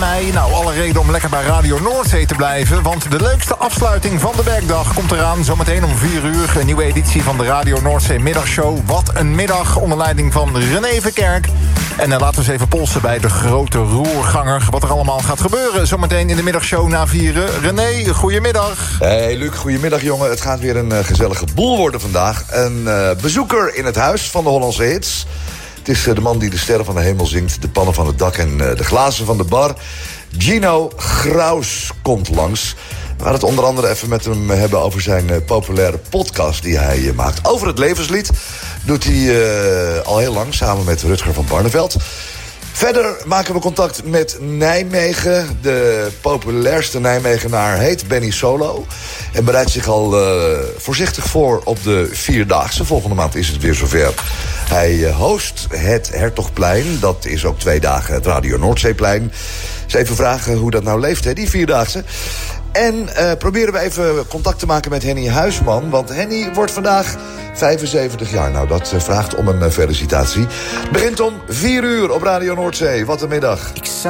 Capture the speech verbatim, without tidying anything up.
mei. Nou, alle reden om lekker bij Radio Noordzee te blijven. Want de leukste afsluiting van de werkdag komt eraan. Zometeen om vier uur een nieuwe editie van de Radio Noordzee middagshow. Wat een middag, onder leiding van René Verkerk. En dan laten we eens even polsen bij de grote roerganger. Wat er allemaal gaat gebeuren zometeen in de middagshow na vieren. René, goedemiddag. Hey Luc, goedemiddag jongen. Het gaat weer een uh, gezellige boel worden vandaag. Een uh, bezoeker in het huis van de Hollandse hits. Het is uh, de man die de sterren van de hemel zingt, de pannen van het dak en uh, de glazen van de bar. Gino Graus komt langs. We gaan het onder andere even met hem hebben over zijn uh, populaire podcast die hij uh, maakt. Over het levenslied doet hij uh, al heel lang samen met Rutger van Barneveld. Verder maken we contact met Nijmegen. De populairste Nijmegenaar heet Benny Solo. En bereidt zich al uh, voorzichtig voor op de Vierdaagse. Volgende maand is het weer zover. Hij uh, host het Hertogplein. Dat is ook twee dagen het Radio Noordzeeplein. Dus even vragen hoe dat nou leeft, hè, die Vierdaagse. En uh, proberen we even contact te maken met Henny Huisman. Want Henny wordt vandaag vijfenzeventig jaar. Nou, dat uh, vraagt om een uh, felicitatie. Het begint om vier uur op Radio Noordzee. Wat een middag.